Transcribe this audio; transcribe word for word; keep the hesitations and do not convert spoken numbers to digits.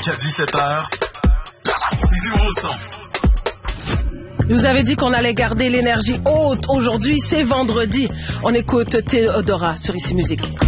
jusqu'à dix-sept heures. C'est nouveau son. Je vous avais dit qu'on allait garder l'énergie haute. Aujourd'hui, c'est vendredi. On écoute Théodora sur Ici Musique.